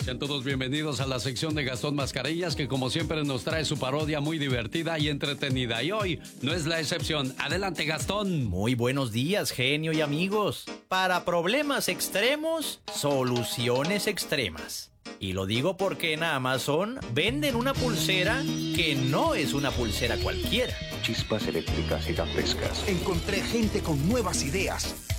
Sean todos bienvenidos a la sección de Gastón Mascarillas, que como siempre nos trae su parodia muy divertida y entretenida. Y hoy no es la excepción. Adelante, Gastón. Muy buenos días, genio y amigos. Para problemas extremos, soluciones extremas. Y lo digo porque en Amazon venden una pulsera que no es una pulsera cualquiera. Chispas eléctricas y tan frescas. Encontré gente con nuevas ideas.